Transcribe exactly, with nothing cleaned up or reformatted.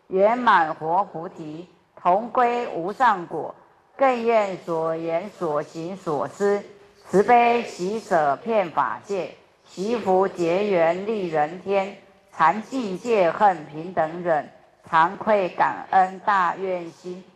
圆满活菩提，同归无上果。更愿所言所行所思，慈悲喜舍遍法界，习福结缘利人天，常尽戒恨平等忍，常愧感恩大愿心，